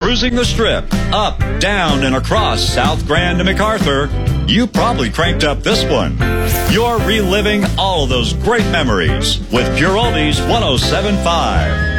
cruising the Strip, up, down, and across South Grand and MacArthur, you probably cranked up this one. You're reliving all those great memories with Pure Oldies 107.5.